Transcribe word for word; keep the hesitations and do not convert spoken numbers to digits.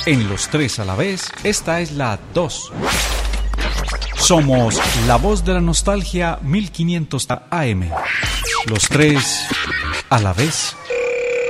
En Los Tres a la Vez, esta es la dos. Somos la voz de la nostalgia mil quinientos A M. Los Tres a la Vez.